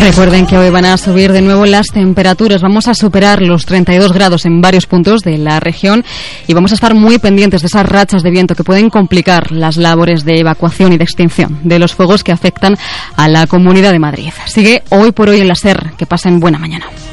Recuerden que hoy van a subir de nuevo las temperaturas. Vamos a superar los 32 grados en varios puntos de la región y vamos a estar muy pendientes de esas rachas de viento que pueden complicar las labores de evacuación y de extinción de los fuegos que afectan a la Comunidad de Madrid. Sigue Hoy por Hoy en la SER. Que pasen buena mañana.